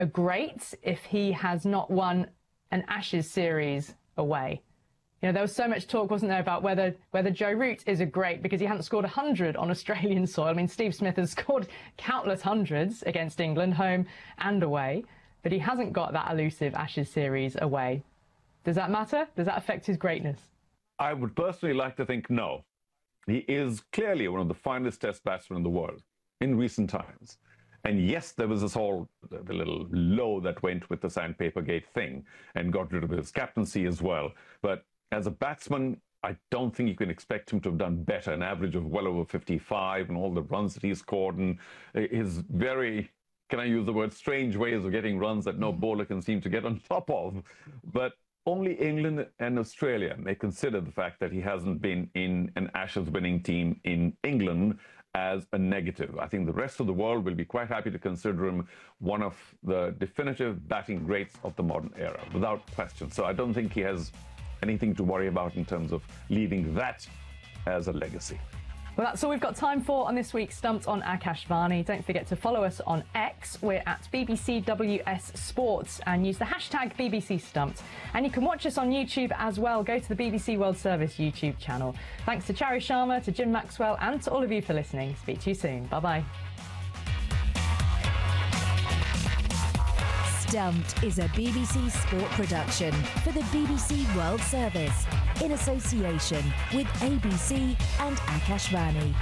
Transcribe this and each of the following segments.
a great if he has not won an Ashes series away. You know, there was so much talk, wasn't there, about whether Joe Root is a great because he hadn't scored 100 on Australian soil. I mean, Steve Smith has scored countless hundreds against England, home and away, but he hasn't got that elusive Ashes series away. Does that matter? Does that affect his greatness? I would personally like to think no. He is clearly one of the finest test batsmen in the world in recent times. And yes, there was this whole, the little low that went with the sandpaper gate thing and got rid of his captaincy as well. But as a batsman, I don't think you can expect him to have done better, an average of well over 55 and all the runs that he scored and his very, can I use the word, strange ways of getting runs that no bowler can seem to get on top of. But only England and Australia may consider the fact that he hasn't been in an Ashes winning team in England as a negative. I think the rest of the world will be quite happy to consider him one of the definitive batting greats of the modern era, without question. So I don't think he has anything to worry about in terms of leaving that as a legacy. Well, that's all we've got time for on this week's Stumped on Akashvani. Don't forget to follow us on X. We're at BBCWS Sports and use the hashtag BBC Stumped. And you can watch us on YouTube as well. Go to the BBC World Service YouTube channel. Thanks to Chari Sharma, to Jim Maxwell and to all of you for listening. Speak to you soon. Bye-bye. Stumped is a BBC Sport production for the BBC World Service in association with ABC and Akashvani.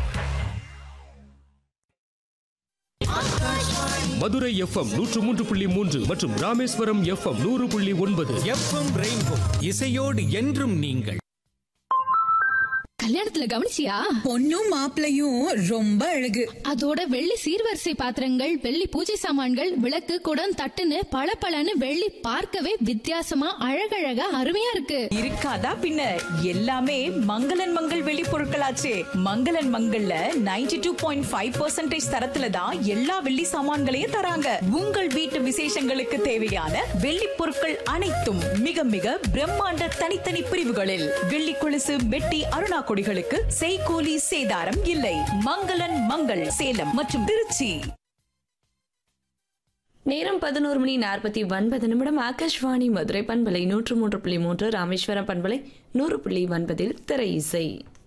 Madurai FM 103.3 மற்றும் Rameswaram FM 100.9. FM rainbow இசையோடு என்றும் நீங்கள். கல்யாணத்துல கவனிச்சியா? பொண்ணும் மாப்பிளையும் ரொம்ப அழகு. அதோட வெள்ளி சீர்வரிசை பாத்திரங்கள், வெள்ளி பூஜை சாமான்கள், விளக்கு, குடம், தட்டுன்னு பளபளன்னு வெள்ளி பார்க்கவே வித்தியாசமா அழகழகா அருமையா இருக்கு. இருக்காதா பின்ன, எல்லாமே மங்களன் மங்கள் வெளி பொருட்களாச்சே. மங்களன் மங்கள்ல 92.5% தரத்துல தான் எல்லா வெள்ளி சாமான்களையும் தராங்க. உங்கள் வீட்டு விசேஷங்களுக்கு தேவையான வெள்ளி பொருட்கள் அனைத்தும் மிக மிக பிரம்மாண்ட தனித்தனி பிரிவுகளில். வெள்ளி கொலுசு, மெட்டி, அருணா கொடிகளுக்கு செய்கூலி சேதாரம் இல்லை. மங்களன் மங்கள் சேலம் மற்றும் திருச்சி. நேரம் 11:49 ஆகாஷ்வாணி மதுரை பண்பலை 103.3, ராமேஸ்வரம் பண்பலை 100.9 திரை இசை.